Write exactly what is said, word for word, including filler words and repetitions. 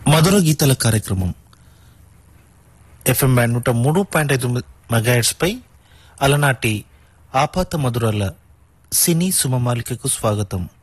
మధుర గీతల కార్యక్రమం FM band నూట మూడు పాయింట్ ఐదు మెగాహెర్ట్జ్ పై అలనాటి ఆపాత మధురాల సినీ సుమమాలికకు స్వాగతం.